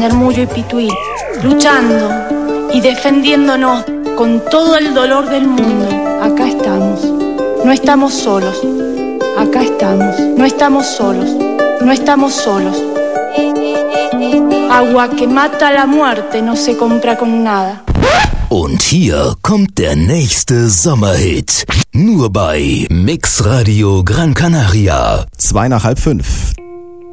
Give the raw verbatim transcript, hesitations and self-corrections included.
Nermullo y Pituí, luchando y defendiéndonos con todo el dolor del mundo. Acá estamos, no estamos solos, acá estamos, no estamos solos, no estamos solos. Agua que mata la muerte no se compra con nada. Und hier kommt der nächste Sommerhit. Nur bei Mix Radio Gran Canaria. Zwei nach halb fünf.